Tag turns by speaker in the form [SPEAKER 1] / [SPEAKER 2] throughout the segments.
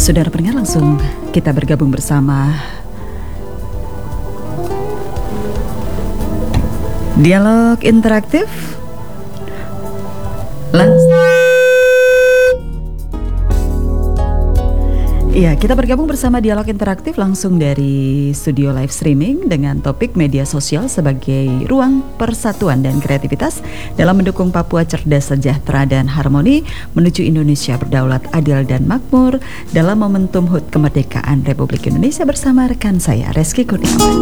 [SPEAKER 1] Saudara pendengar, langsung kita bergabung bersama Dialog Interaktif. Iya, kita bergabung bersama Dialog Interaktif langsung dari studio live streaming dengan topik media sosial sebagai ruang persatuan dan kreativitas dalam mendukung Papua cerdas, sejahtera, dan harmoni menuju Indonesia berdaulat, adil, dan makmur dalam momentum HUT kemerdekaan Republik Indonesia bersama rekan saya Reski Kurniawan.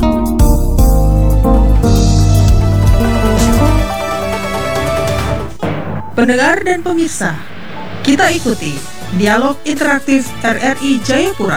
[SPEAKER 2] Pendengar dan pemirsa, kita ikuti Dialog Interaktif RRI Jayapura.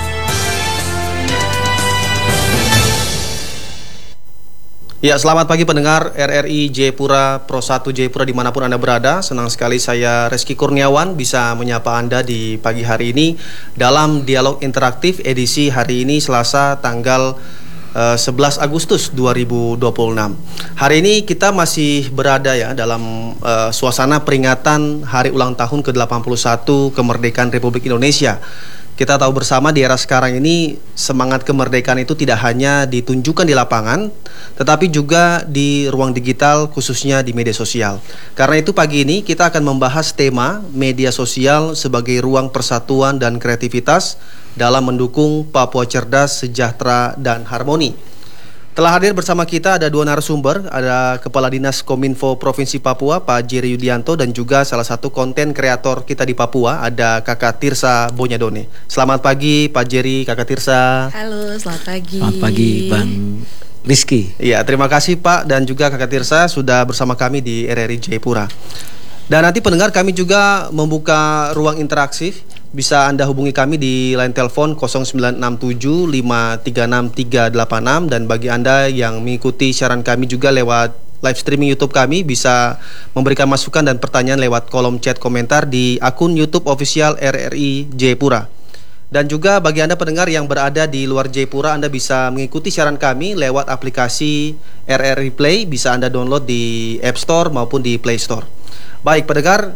[SPEAKER 3] Ya, selamat pagi pendengar RRI Jayapura, Pro 1 Jayapura dimanapun Anda berada. Senang sekali saya Reski Kurniawan bisa menyapa Anda di pagi hari ini dalam Dialog Interaktif edisi hari ini Selasa tanggal 11 Agustus 2026. Hari ini kita masih berada ya dalam suasana peringatan hari ulang tahun ke-81 kemerdekaan Republik Indonesia. Kita tahu bersama di era sekarang ini semangat kemerdekaan itu tidak hanya ditunjukkan di lapangan, tetapi juga di ruang digital, khususnya di media sosial. Karena itu pagi ini kita akan membahas tema media sosial sebagai ruang persatuan dan kreativitas dalam mendukung Papua cerdas, sejahtera, dan harmoni. Telah hadir bersama kita ada dua narasumber, ada Kepala Dinas Kominfo Provinsi Papua, Pak Jerry Yudianto, dan juga salah satu konten kreator kita di Papua, ada Kakak Tirsa Bonyadone. Selamat pagi Pak Jerry, Kakak Tirsa.
[SPEAKER 4] Halo, selamat pagi.
[SPEAKER 5] Selamat pagi Bang Rizky.
[SPEAKER 3] Iya, terima kasih Pak dan juga Kakak Tirsa sudah bersama kami di RRI Jayapura. Dan nanti pendengar, kami juga membuka ruang interaksi. Bisa Anda hubungi kami di line telepon 0967 536 386, dan bagi Anda yang mengikuti siaran kami juga lewat live streaming YouTube kami bisa memberikan masukan dan pertanyaan lewat kolom chat komentar di akun YouTube official RRI Jayapura. Dan juga bagi Anda pendengar yang berada di luar Jayapura, Anda bisa mengikuti siaran kami lewat aplikasi RRI Play, bisa Anda download di App Store maupun di Play Store. Baik pendengar,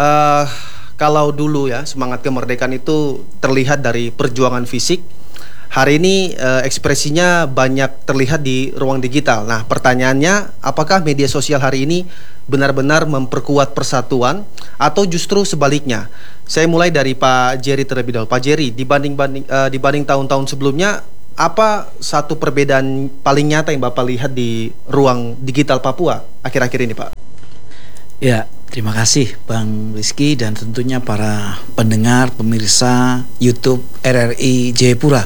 [SPEAKER 3] kalau dulu ya semangat kemerdekaan itu terlihat dari perjuangan fisik, hari ini ekspresinya banyak terlihat di ruang digital. Nah, pertanyaannya, apakah media sosial hari ini benar-benar memperkuat persatuan atau justru sebaliknya? Saya mulai dari Pak Jerry terlebih dahulu. Pak Jerry, dibanding tahun-tahun sebelumnya, apa satu perbedaan paling nyata yang Bapak lihat di ruang digital Papua akhir-akhir ini, Pak?
[SPEAKER 5] Ya, terima kasih Bang Rizky dan tentunya para pendengar, pemirsa YouTube RRI Jayapura.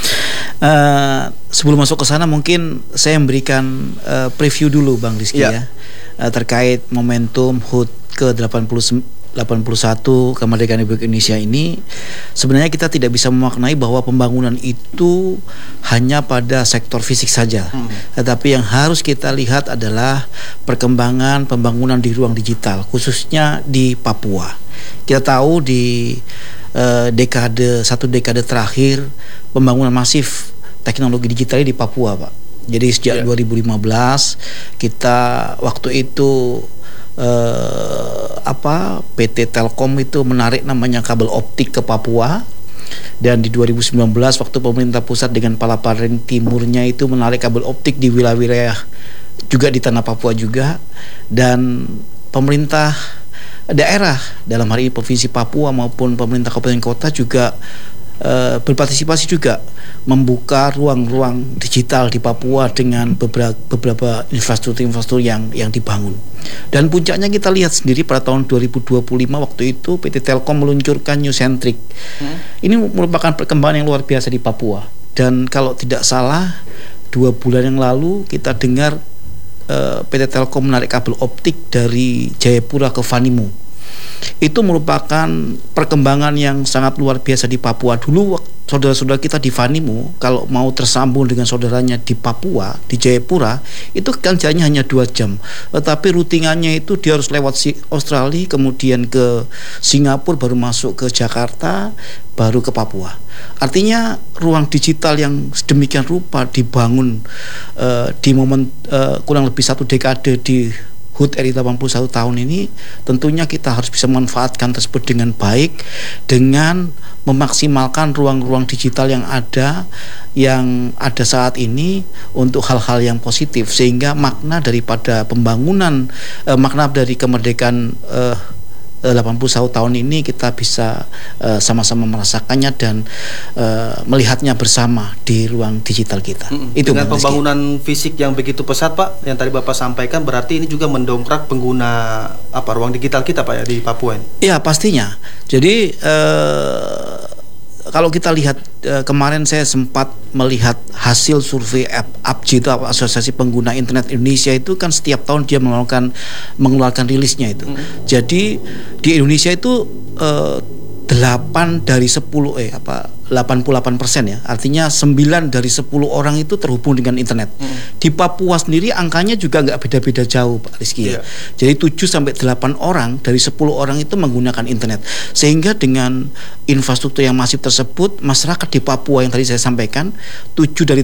[SPEAKER 5] Sebelum masuk ke sana mungkin saya memberikan preview dulu Bang Rizky ya, terkait momentum HUT ke-81 kemerdekaan Republik Indonesia ini. Sebenarnya kita tidak bisa memaknai bahwa pembangunan itu hanya pada sektor fisik saja, tetapi yang harus kita lihat adalah perkembangan pembangunan di ruang digital, khususnya di Papua. Kita tahu di satu dekade terakhir pembangunan masif teknologi digital di Papua, Pak. Jadi sejak 2015 kita waktu itu PT Telkom itu menarik namanya kabel optik ke Papua, dan di 2019 waktu pemerintah pusat dengan Palaparing Timurnya itu menarik kabel optik di wilayah-wilayah juga di tanah Papua juga, dan pemerintah daerah dalam hari ini Provinsi Papua maupun pemerintah kabupaten kota juga berpartisipasi juga membuka ruang-ruang digital di Papua dengan beberapa infrastruktur yang dibangun. Dan puncaknya kita lihat sendiri pada tahun 2025 waktu itu PT Telkom meluncurkan New Centric. Ini merupakan perkembangan yang luar biasa di Papua. Dan kalau tidak salah 2 bulan yang lalu kita dengar PT Telkom menarik kabel optik dari Jayapura ke Vanimo. Itu merupakan perkembangan yang sangat luar biasa di Papua. Dulu saudara-saudara kita di Vanimo kalau mau tersambung dengan saudaranya di Papua, di Jayapura, itu kan jalannya hanya 2 jam. Tetapi routingannya itu dia harus lewat Australia, kemudian ke Singapura, baru masuk ke Jakarta, baru ke Papua. Artinya ruang digital yang sedemikian rupa dibangun di momen kurang lebih 1 dekade di HUT RI 81 tahun ini, tentunya kita harus bisa memanfaatkan tersebut dengan baik, dengan memaksimalkan ruang-ruang digital yang ada saat ini untuk hal-hal yang positif, sehingga makna daripada pembangunan, makna dari kemerdekaan 81 tahun ini kita bisa sama-sama merasakannya dan melihatnya bersama di ruang digital kita. Itu
[SPEAKER 3] dengan pembangunan fisik yang begitu pesat, Pak, yang tadi Bapak sampaikan, berarti ini juga mendongkrak pengguna ruang digital kita, Pak, ya, di Papua ini.
[SPEAKER 5] Ya, pastinya. Jadi kalau kita lihat kemarin saya sempat melihat hasil survei APJ, itu Asosiasi Pengguna Internet Indonesia, itu kan setiap tahun dia mengeluarkan rilisnya itu. Jadi di Indonesia itu 8 dari 10 88% ya, artinya 9 dari 10 orang itu terhubung dengan internet. Di Papua sendiri angkanya juga nggak beda-beda jauh, Pak Rizky, ya. Jadi 7-8 orang dari 10 orang itu menggunakan internet, sehingga dengan infrastruktur yang masif tersebut, masyarakat di Papua yang tadi saya sampaikan, 7 dari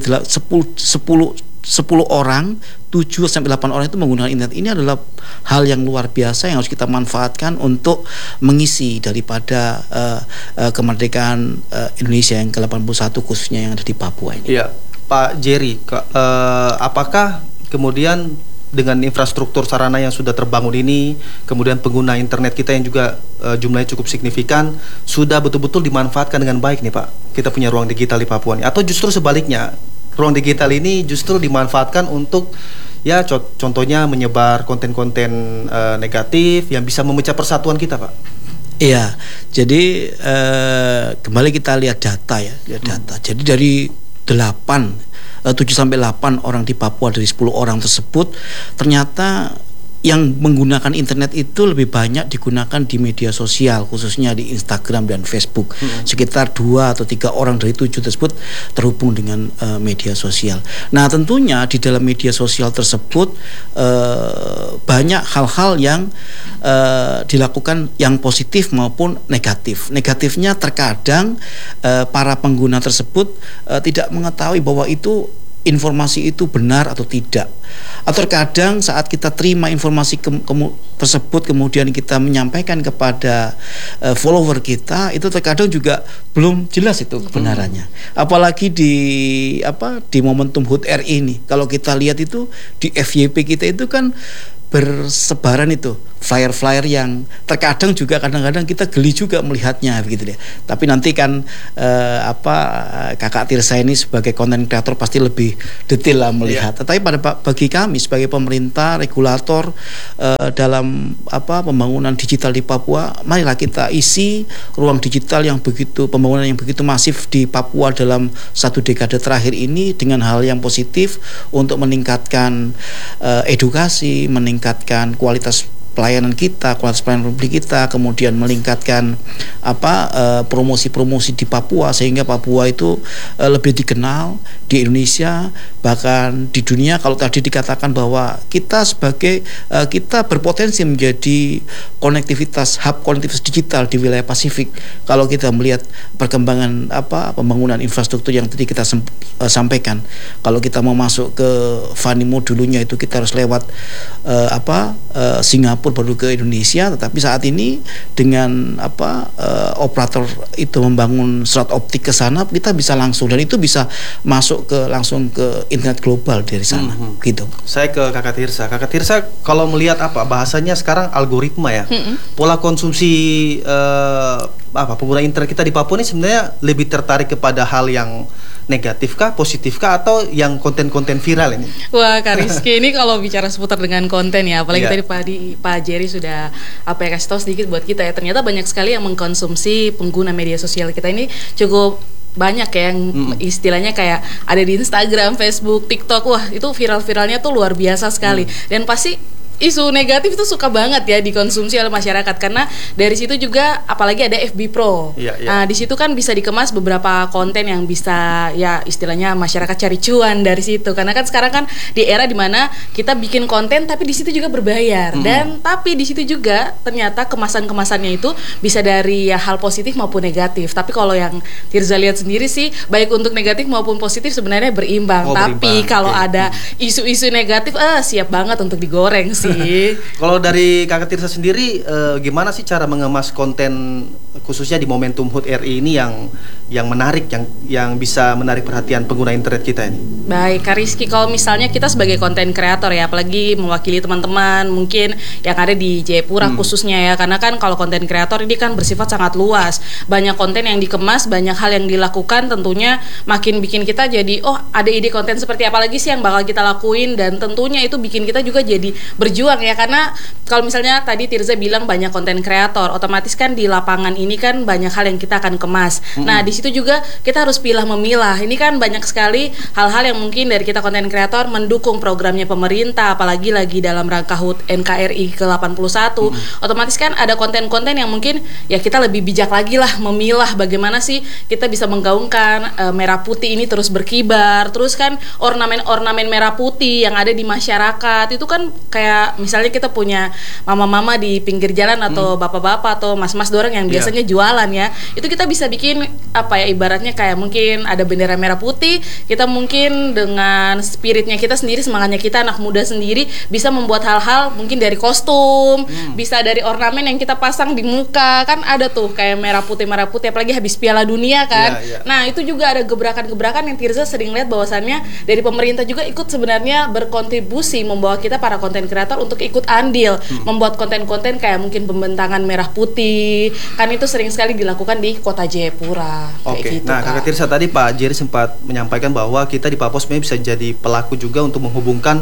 [SPEAKER 5] 10 orang, 7-8 orang itu menggunakan internet. Ini adalah hal yang luar biasa yang harus kita manfaatkan untuk mengisi daripada kemerdekaan Indonesia yang ke-81, khususnya yang ada di Papua ini.
[SPEAKER 3] Iya, Pak Jerry, apakah kemudian dengan infrastruktur sarana yang sudah terbangun ini, kemudian pengguna internet kita yang juga jumlahnya cukup signifikan, sudah betul-betul dimanfaatkan dengan baik nih, Pak? Kita punya ruang digital di Papua ini, atau justru sebaliknya, ruang digital ini justru dimanfaatkan untuk, ya, contohnya menyebar konten-konten negatif yang bisa memecah persatuan kita, Pak?
[SPEAKER 5] Iya, jadi kembali kita lihat data ya, Jadi dari 7-8 orang di Papua dari 10 orang tersebut, ternyata yang menggunakan internet itu lebih banyak digunakan di media sosial, khususnya di Instagram dan Facebook. Sekitar 2 atau 3 orang dari 7 tersebut terhubung dengan media sosial. Nah, tentunya di dalam media sosial tersebut banyak hal-hal yang dilakukan yang positif maupun negatif. Negatifnya terkadang para pengguna tersebut tidak mengetahui bahwa informasi itu benar atau tidak, atau terkadang saat kita terima informasi tersebut kemudian kita menyampaikan kepada follower kita, itu terkadang juga belum jelas itu kebenarannya. Apalagi di momentum HUT RI ini, kalau kita lihat itu di FYP kita itu kan bersebaran itu flyer-flyer yang terkadang juga kadang-kadang kita geli juga melihatnya, begitu deh. Tapi nanti kan Kakak Tirsa ini sebagai konten kreator pasti lebih detail lah melihat. Tetapi bagi kami sebagai pemerintah, regulator dalam pembangunan digital di Papua, marilah kita isi ruang digital pembangunan yang begitu masif di Papua dalam 1 dekade terakhir ini dengan hal yang positif untuk meningkatkan edukasi, meningkatkan kualitas pelayanan kita, kualitas pelayanan publik kita, kemudian meningkatkan promosi-promosi di Papua, sehingga Papua itu lebih dikenal di Indonesia, bahkan di dunia. Kalau tadi dikatakan bahwa kita berpotensi menjadi hub konektivitas digital di wilayah Pasifik, kalau kita melihat perkembangan pembangunan infrastruktur yang tadi kita sampaikan. Kalau kita mau masuk ke Vanimo, dulunya itu kita harus lewat Singapura baru ke Indonesia, tetapi saat ini dengan operator itu membangun serat optik ke sana, kita bisa langsung, dan itu bisa masuk langsung ke internet global dari sana. Gitu. Saya
[SPEAKER 3] ke Kakak Tirsa. Kakak Tirsa, kalau melihat bahasanya sekarang algoritma ya, pola konsumsi pengguna internet kita di Papua ini sebenarnya lebih tertarik kepada hal yang negatifkah, positifkah, atau yang konten-konten viral ini?
[SPEAKER 4] Wah, Kak Rizky, ini kalau bicara seputar dengan konten ya, apalagi tadi Pak Jerry sudah kasih tahu sedikit buat kita ya, ternyata banyak sekali yang mengkonsumsi pengguna media sosial kita ini cukup banyak ya, yang istilahnya kayak ada di Instagram, Facebook, TikTok. Wah, itu viral-viralnya tuh luar biasa sekali. Dan pasti isu negatif itu suka banget ya dikonsumsi oleh masyarakat, karena dari situ juga apalagi ada FB Pro. Nah, di situ kan bisa dikemas beberapa konten yang bisa ya istilahnya masyarakat cari cuan dari situ, karena kan sekarang kan di era dimana kita bikin konten tapi di situ juga berbayar. Dan tapi di situ juga ternyata kemasannya itu bisa dari ya hal positif maupun negatif. Tapi kalau yang Tirza lihat sendiri sih baik untuk negatif maupun positif sebenarnya berimbang. Tapi kalau ada isu-isu negatif siap banget untuk digoreng sih. sih.
[SPEAKER 3] Kalau dari Kakak Tirsa sendiri, gimana sih cara mengemas konten khususnya di momentum HUT RI ini yang menarik, yang bisa menarik perhatian pengguna internet kita ini?
[SPEAKER 4] Baik, Kak Rizky, kalau misalnya kita sebagai konten kreator ya, apalagi mewakili teman-teman mungkin yang ada di Jayapura khususnya ya, karena kan kalau konten kreator ini kan bersifat sangat luas, banyak konten yang dikemas, banyak hal yang dilakukan, tentunya makin bikin kita jadi ada ide konten seperti apa lagi sih yang bakal kita lakuin, dan tentunya itu bikin kita juga jadi berjuang ya, karena kalau misalnya tadi Tirza bilang banyak konten kreator, otomatis kan di lapangan ini kan banyak hal yang kita akan kemas. Nah, di situ juga kita harus pilah memilah. Ini kan banyak sekali hal-hal yang mungkin dari kita konten kreator mendukung programnya pemerintah, apalagi lagi dalam rangka HUT NKRI ke-81. Otomatis kan ada konten-konten yang mungkin ya kita lebih bijak lagi lah memilah bagaimana sih kita bisa menggaungkan merah putih ini terus berkibar. Terus kan ornamen-ornamen merah putih yang ada di masyarakat itu kan kayak misalnya kita punya mama-mama di pinggir jalan atau bapak-bapak atau mas-mas dorang yang biasanya jualan ya, itu kita bisa bikin apa ya, ibaratnya kayak mungkin ada bendera merah putih, kita mungkin dengan spiritnya kita sendiri, semangatnya kita anak muda sendiri bisa membuat hal-hal mungkin dari kostum, bisa dari ornamen yang kita pasang di muka, kan ada tuh kayak merah putih apalagi habis Piala Dunia kan. Nah, itu juga ada gebrakan-gebrakan yang Tirza sering lihat bahwasannya dari pemerintah juga ikut sebenarnya berkontribusi membawa kita para konten kreator untuk ikut andil membuat konten-konten kayak mungkin pembentangan merah putih, kan itu sering sekali dilakukan di kota Jayapura.
[SPEAKER 3] Oke,
[SPEAKER 4] gitu,
[SPEAKER 3] nah Kakak Tirsa, tadi Pak Jerry sempat menyampaikan bahwa kita di Papua sebenarnya bisa jadi pelaku juga untuk menghubungkan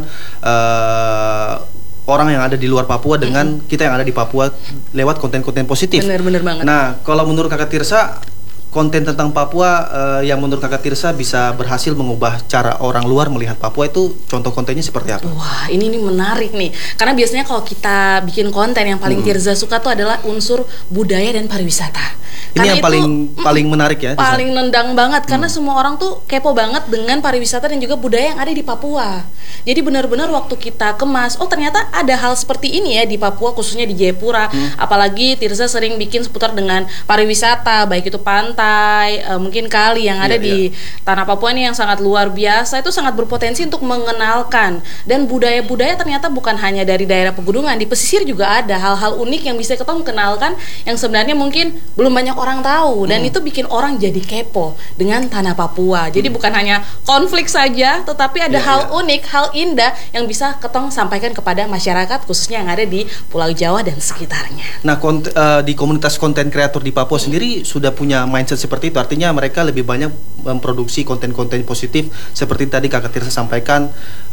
[SPEAKER 3] orang yang ada di luar Papua dengan kita yang ada di Papua lewat konten-konten positif.
[SPEAKER 4] Bener banget.
[SPEAKER 3] Nah, kalau menurut Kakak Tirsa, konten tentang Papua yang menurut Kakak Tirsa bisa berhasil mengubah cara orang luar melihat Papua, itu contoh kontennya seperti apa?
[SPEAKER 4] Wah, ini menarik nih. Karena biasanya kalau kita bikin konten yang paling Tirza suka tuh adalah unsur budaya dan pariwisata.
[SPEAKER 3] Ini
[SPEAKER 4] karena
[SPEAKER 3] yang paling menarik ya?
[SPEAKER 4] Paling nendang banget karena semua orang tuh kepo banget dengan pariwisata dan juga budaya yang ada di Papua. Jadi benar-benar waktu kita kemas, ternyata ada hal seperti ini ya di Papua, khususnya di Jayapura. Apalagi Tirza sering bikin seputar dengan pariwisata, baik itu pantai, mungkin kali yang ada di tanah Papua ini yang sangat luar biasa, itu sangat berpotensi untuk mengenalkan. Dan budaya-budaya ternyata bukan hanya dari daerah pegunungan, di pesisir juga ada hal-hal unik yang bisa kita kenalkan yang sebenarnya mungkin belum banyak orang tahu, dan itu bikin orang jadi kepo dengan tanah Papua. Jadi bukan hanya konflik saja, tetapi ada hal unik, hal indah yang bisa ketong sampaikan kepada masyarakat khususnya yang ada di Pulau Jawa dan sekitarnya.
[SPEAKER 3] Nah, di komunitas konten kreator di Papua sendiri sudah punya mindset seperti itu, artinya mereka lebih banyak memproduksi konten-konten positif seperti tadi Kakak Tirsa sampaikan,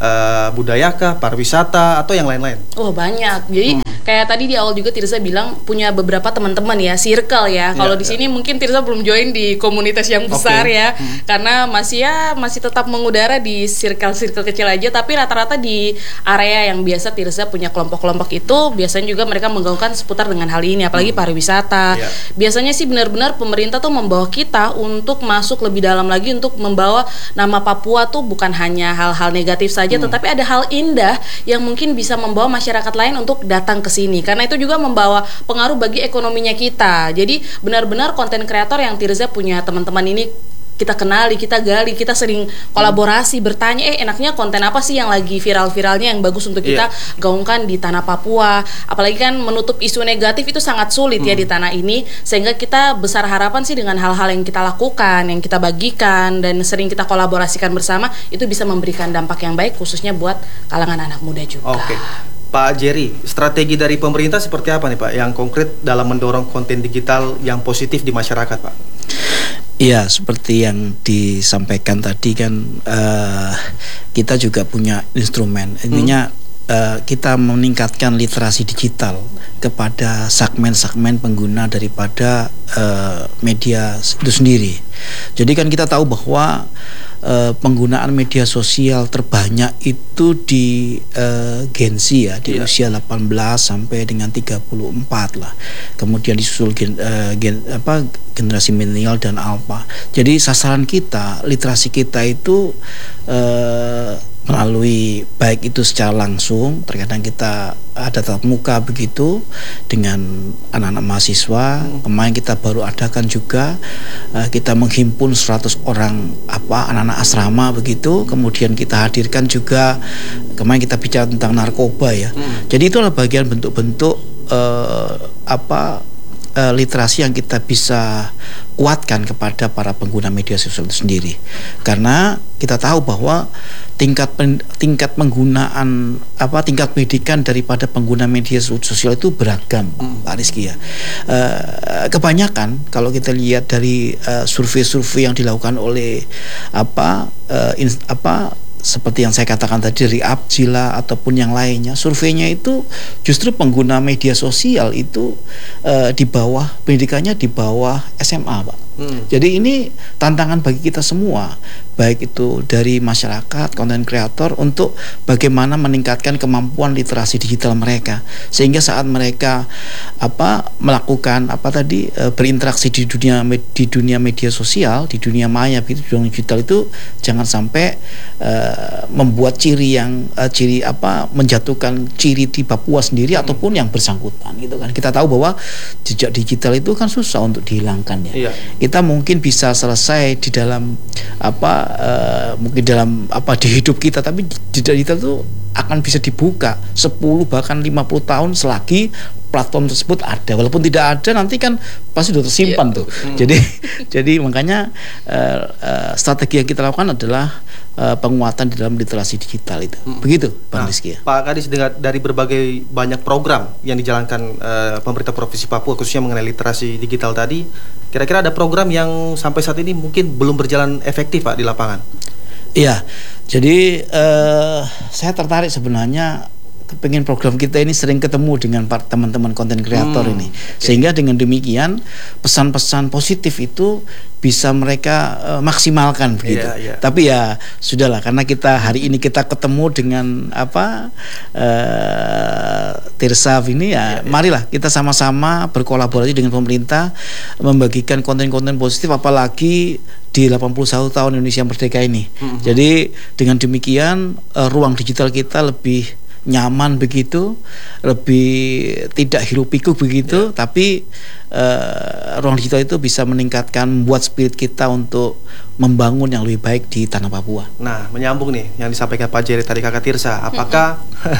[SPEAKER 3] budayakah, pariwisata atau yang lain-lain? Oh,
[SPEAKER 4] banyak. Jadi kayak tadi di awal juga Tirsa bilang punya beberapa teman-teman ya, circle ya. Kalau di sini mungkin Tirsa belum join di komunitas yang besar ya, karena masih tetap mengudara di circle-circle kecil aja. Tapi rata-rata di area yang biasa Tirsa punya kelompok-kelompok itu biasanya juga mereka menggaungkan seputar dengan hal ini, apalagi pariwisata. Biasanya sih benar-benar pemerintah tuh membawa kita untuk masuk lebih dalam lagi, untuk membawa nama Papua tuh bukan hanya hal-hal negatif saja, tetapi ada hal indah yang mungkin bisa membawa masyarakat lain untuk datang ke sini, karena itu juga membawa pengaruh bagi ekonominya kita. Jadi benar-benar konten kreator yang Tirza punya teman-teman ini kita kenali, kita gali, kita sering kolaborasi, bertanya enaknya konten apa sih yang lagi viral-viralnya yang bagus untuk kita gaungkan di tanah Papua. Apalagi kan menutup isu negatif itu sangat sulit ya di tanah ini, sehingga kita besar harapan sih dengan hal-hal yang kita lakukan, yang kita bagikan dan sering kita kolaborasikan bersama, itu bisa memberikan dampak yang baik khususnya buat kalangan anak muda juga.
[SPEAKER 3] Pak Jerry, strategi dari pemerintah seperti apa nih Pak yang konkret dalam mendorong konten digital yang positif di masyarakat, Pak?
[SPEAKER 5] Iya, seperti yang disampaikan tadi kan, kita juga punya instrumen. Intinya kita meningkatkan literasi digital kepada segmen-segmen pengguna daripada media itu sendiri. Jadi kan kita tahu bahwa penggunaan media sosial terbanyak itu di Gen Z ya, di usia 18 sampai dengan 34 lah. Kemudian disusul generasi milenial dan alpha. Jadi sasaran kita, literasi kita itu melalui baik itu secara langsung, terkadang kita ada tatap muka begitu dengan anak-anak mahasiswa. Kemarin kita baru adakan juga, kita menghimpun 100 orang anak-anak asrama begitu, kemudian kita hadirkan juga, kemarin kita bicara tentang narkoba ya. Jadi itu adalah bagian bentuk-bentuk literasi yang kita bisa kuatkan kepada para pengguna media sosial itu sendiri, karena kita tahu bahwa tingkat penggunaan tingkat pendidikan daripada pengguna media sosial itu beragam, Pak Rizky ya. Kebanyakan kalau kita lihat dari survei-survei yang dilakukan oleh seperti yang saya katakan tadi, Riap, Jila ataupun yang lainnya, surveinya itu justru pengguna media sosial itu di bawah pendidikannya di bawah SMA, Pak. Jadi ini tantangan bagi kita semua, baik itu dari masyarakat, konten kreator, untuk bagaimana meningkatkan kemampuan literasi digital mereka, sehingga saat mereka melakukan berinteraksi di dunia media sosial, di dunia maya, di dunia digital itu jangan sampai membuat menjatuhkan ciri di Papua sendiri ataupun yang bersangkutan gitu kan. Kita tahu bahwa jejak digital itu kan susah untuk dihilangkan ya. Iya. Kita mungkin bisa selesai di dalam di hidup kita, tapi jejak digital itu akan bisa dibuka 10 bahkan 50 tahun selagi platform tersebut ada. Walaupun tidak ada, nanti kan pasti sudah tersimpan tuh. Jadi makanya strategi yang kita lakukan adalah penguatan di dalam literasi digital itu. Begitu, Bang Rizky.
[SPEAKER 3] Pak Kadis, dari berbagai banyak program yang dijalankan pemerintah Provinsi Papua khususnya mengenai literasi digital tadi, kira-kira ada program yang sampai saat ini mungkin belum berjalan efektif, Pak, di lapangan?
[SPEAKER 5] Iya. Jadi saya tertarik sebenarnya pengen program kita ini sering ketemu dengan teman-teman konten kreator ini, sehingga dengan demikian pesan-pesan positif itu bisa mereka maksimalkan begitu. Tapi ya sudahlah, karena kita hari ini kita ketemu dengan Tirsa ini ya, marilah kita sama-sama berkolaborasi dengan pemerintah membagikan konten-konten positif, apalagi di 81 tahun Indonesia Merdeka ini. Jadi dengan demikian ruang digital kita lebih nyaman begitu, lebih tidak hiruk-pikuk begitu, tapi ruang digital itu bisa meningkatkan, membuat spirit kita untuk membangun yang lebih baik di tanah Papua.
[SPEAKER 3] Nah, menyambung nih yang disampaikan Pak Jerry tadi, Kakak Tirsa, apakah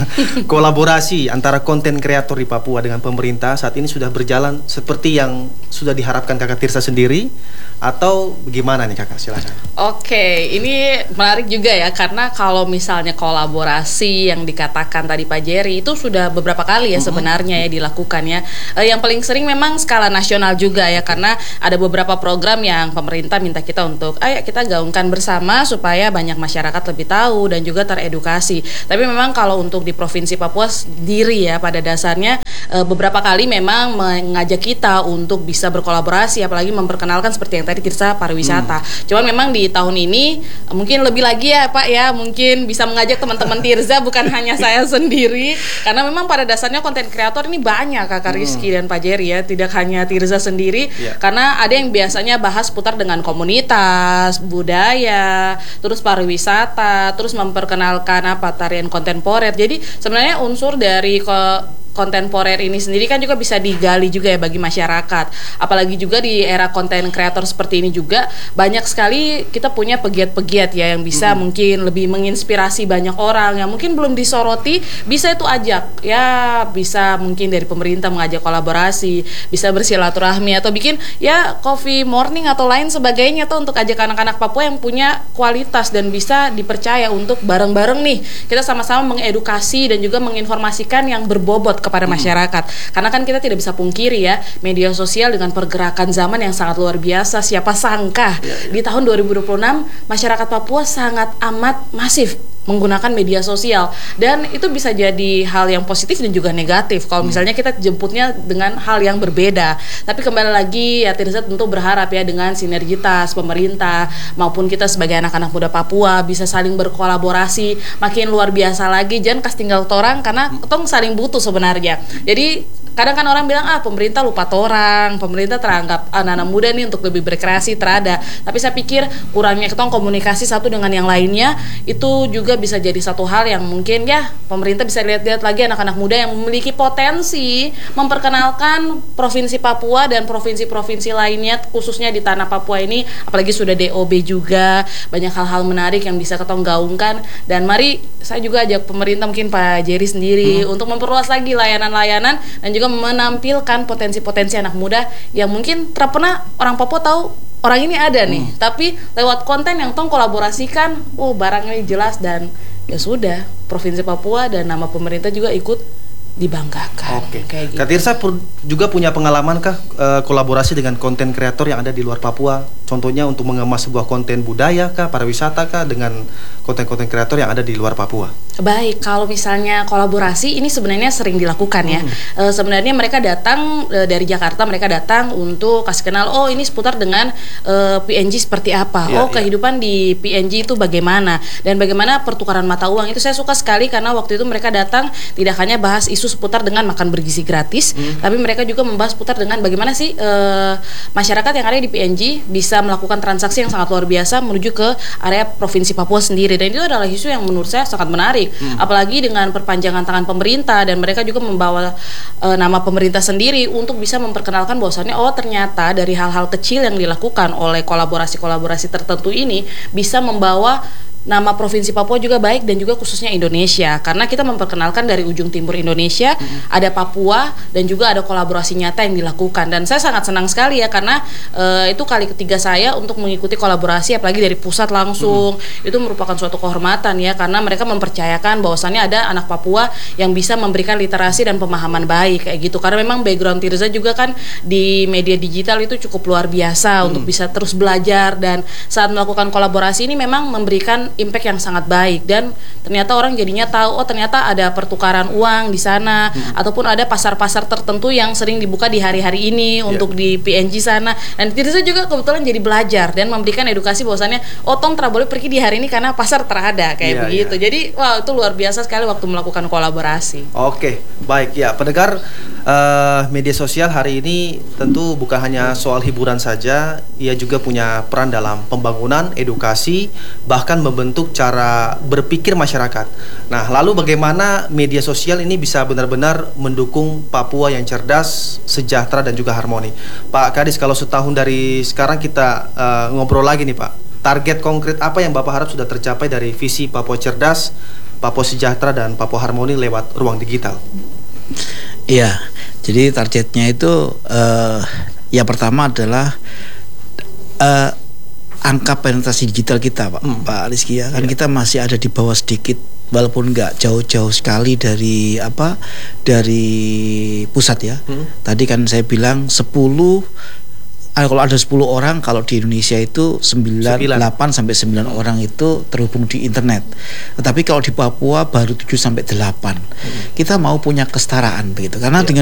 [SPEAKER 3] kolaborasi antara konten kreator di Papua dengan pemerintah saat ini sudah berjalan seperti yang sudah diharapkan Kakak Tirsa sendiri, atau bagaimana nih, Kakak? Silakan.
[SPEAKER 4] Oke, ini menarik juga ya, karena kalau misalnya kolaborasi yang dikatakan tadi Pak Jerry itu sudah beberapa kali ya sebenarnya ya dilakukan ya. Yang paling sering memang skala nasional juga ya, karena ada beberapa program yang pemerintah minta kita untuk ayo kita gaungkan bersama supaya banyak masyarakat lebih tahu dan juga teredukasi. Tapi memang kalau untuk di Provinsi Papua sendiri ya, pada dasarnya beberapa kali memang mengajak kita untuk bisa berkolaborasi, apalagi memperkenalkan seperti yang tadi Tirsa pariwisata. Cuman memang di tahun ini mungkin lebih lagi ya Pak ya, mungkin bisa mengajak teman-teman Tirza, bukan hanya saya sendiri, karena memang pada dasarnya konten kreator ini banyak, Kakak Rizky dan Pak Jerry ya, tidak hanya Tirza sendiri, karena ada yang biasanya bahas putar dengan komunitas, budaya, terus pariwisata, terus memperkenalkan tarian kontemporer. Jadi sebenarnya unsur dari kontemporer ini sendiri kan juga bisa digali juga ya bagi masyarakat. Apalagi juga di era konten kreator seperti ini juga banyak sekali kita punya pegiat-pegiat ya yang bisa mungkin lebih menginspirasi banyak orang yang mungkin belum disoroti, bisa itu ajak ya, bisa mungkin dari pemerintah mengajak kolaborasi, bisa bersilaturahmi atau bikin ya coffee morning atau lain sebagainya tuh untuk ajak anak-anak Papua yang punya kualitas dan bisa dipercaya untuk bareng-bareng nih kita sama-sama mengedukasi dan juga menginformasikan yang berbobot kepada masyarakat. Karena kan kita tidak bisa pungkiri ya, media sosial dengan pergerakan zaman yang sangat luar biasa, siapa sangka di tahun 2026 masyarakat Papua sangat amat masif menggunakan media sosial, dan itu bisa jadi hal yang positif dan juga negatif kalau misalnya kita jemputnya dengan hal yang berbeda. Tapi kembali lagi ya, Tirza tentu berharap ya dengan sinergitas pemerintah maupun kita sebagai anak-anak muda Papua bisa saling berkolaborasi makin luar biasa lagi, jangan kas tinggal torang, karena tong saling butuh sebenarnya. Jadi kadang kan orang bilang pemerintah lupa torang, pemerintah teranggap anak-anak muda nih untuk lebih berkreasi terada. Tapi saya pikir kurangnya ketong komunikasi satu dengan yang lainnya itu juga juga bisa jadi satu hal yang mungkin ya pemerintah bisa lihat-lihat lagi anak-anak muda yang memiliki potensi memperkenalkan Provinsi Papua dan provinsi-provinsi lainnya khususnya di tanah Papua ini, apalagi sudah DOB juga, banyak hal-hal menarik yang bisa ketong gaungkan. Dan mari saya juga ajak pemerintah, mungkin Pak Jerry sendiri untuk memperluas lagi layanan-layanan dan juga menampilkan potensi-potensi anak muda yang mungkin pernah orang Papua tahu orang ini ada nih, tapi lewat konten yang tong kolaborasikan, barang ini jelas dan ya sudah, Provinsi Papua dan nama pemerintah juga ikut dibanggakan.
[SPEAKER 3] Oke.
[SPEAKER 4] Kayak gitu.
[SPEAKER 3] Kak Tirsa juga punya pengalaman kah kolaborasi dengan konten kreator yang ada di luar Papua? Contohnya untuk mengemas sebuah konten budaya kah, pariwisata kah dengan konten-konten kreator yang ada di luar Papua?
[SPEAKER 4] Baik, kalau misalnya kolaborasi ini sebenarnya sering dilakukan ya. Sebenarnya mereka datang dari Jakarta, mereka datang untuk kasih kenal, ini seputar dengan PNG seperti apa. Kehidupan di PNG itu bagaimana dan bagaimana pertukaran mata uang. Itu saya suka sekali karena waktu itu mereka datang tidak hanya bahas isu seputar dengan makan bergizi gratis, tapi mereka juga membahas seputar dengan bagaimana sih masyarakat yang ada di PNG bisa melakukan transaksi yang sangat luar biasa menuju ke area Provinsi Papua sendiri. Dan itu adalah isu yang menurut saya sangat menarik. Apalagi dengan perpanjangan tangan pemerintah dan mereka juga membawa nama pemerintah sendiri untuk bisa memperkenalkan bahwasannya ternyata dari hal-hal kecil yang dilakukan oleh kolaborasi-kolaborasi tertentu ini bisa membawa nama Provinsi Papua juga baik dan juga khususnya Indonesia, karena kita memperkenalkan dari ujung timur Indonesia ada Papua dan juga ada kolaborasi nyata yang dilakukan. Dan saya sangat senang sekali ya karena itu kali ketiga saya untuk mengikuti kolaborasi apalagi dari pusat langsung. Itu merupakan suatu kehormatan ya karena mereka mempercayakan bahwasannya ada anak Papua yang bisa memberikan literasi dan pemahaman baik kayak gitu, karena memang background Tirza juga kan di media digital itu cukup luar biasa untuk bisa terus belajar, dan saat melakukan kolaborasi ini memang memberikan impact yang sangat baik dan ternyata orang jadinya tahu ternyata ada pertukaran uang di sana ataupun ada pasar-pasar tertentu yang sering dibuka di hari-hari ini untuk di PNG sana. Dan Tirza juga kebetulan jadi belajar dan memberikan edukasi bahwasannya tong boleh pergi di hari ini karena pasar terada kayak begitu. Jadi itu luar biasa sekali waktu melakukan kolaborasi.
[SPEAKER 3] Oke, baik ya pendengar, media sosial hari ini tentu bukan hanya soal hiburan saja, ia juga punya peran dalam pembangunan, edukasi, bahkan membentuk cara berpikir masyarakat. Nah, lalu bagaimana media sosial ini bisa benar-benar mendukung Papua yang cerdas, sejahtera dan juga harmoni? Pak Kadis, kalau setahun dari sekarang kita ngobrol lagi nih Pak, target konkret apa yang Bapak harap sudah tercapai dari visi Papua cerdas, Papua sejahtera dan Papua harmoni lewat ruang digital?
[SPEAKER 5] Iya, jadi targetnya itu ya pertama adalah angka penetrasi digital kita, Pak Rizky ya. Kan kita masih ada di bawah sedikit, walaupun nggak jauh-jauh sekali dari dari pusat ya. Tadi kan saya bilang 10 kalau ada 10 orang, kalau di Indonesia itu 8 sampai 9 orang itu terhubung di internet. Tetapi kalau di Papua baru 7 sampai 8. Kita mau punya kesetaraan begitu. Karena dengan